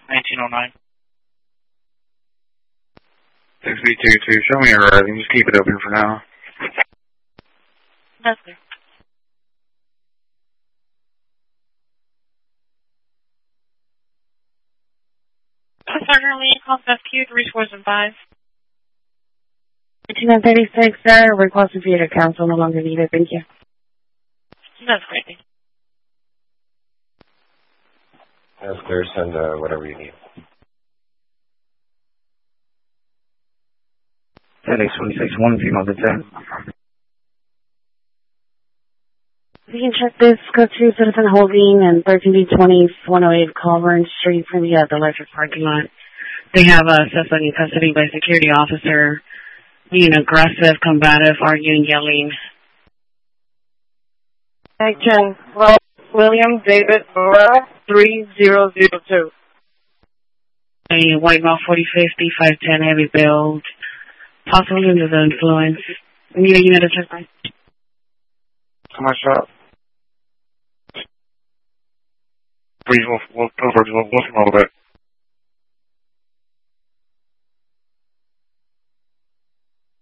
1909. 6B22, show me your routing. Just keep it open for now. That's clear. Sergeant Lee, call FQ 345. 1936, sir. Request for you to counsel no longer needed. Thank you. That's great. That's clear. Send whatever you need. FedEx 161, female to 10. You can check this. Code 2, Citizen Holding and 13B20 108 Colburn Street from the electric parking lot. They have a suspect in custody by security officer being aggressive, combative, arguing, yelling. Action. William David 3002. A white male 4050, 5'10", heavy build, possibly under the influence. Need a unit of check by. Come on, shop. Please, we'll come over back.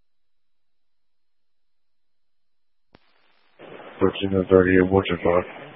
13 and 38, what's your thought?